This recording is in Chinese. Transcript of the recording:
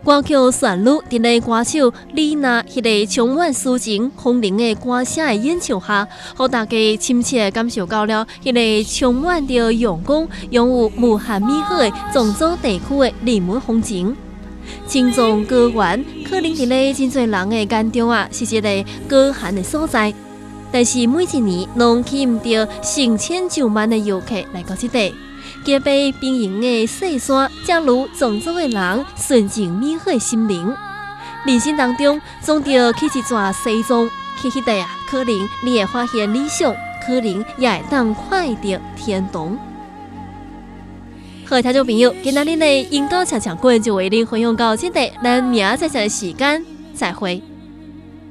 歌曲旋律伫咧歌手李娜迄个充满抒情、风铃的歌声的演唱下，互大家深切感受到了迄个充满着阳光、拥有无限美好的漳州地区的人文风情。青藏高原可能伫咧真侪人的眼中是一个高寒的所在，但是每一年拢吸引着成千上万的游客来到这地。结被冰莹的细山，正如漳州的人纯净美好的心灵。人生当中总着去一撮西藏，去迄地可能你会发现理想，可能也会当看到天堂。好，听众朋友，今仔日的引导恰恰馆就为您分享到这里，咱明仔载的时间再会。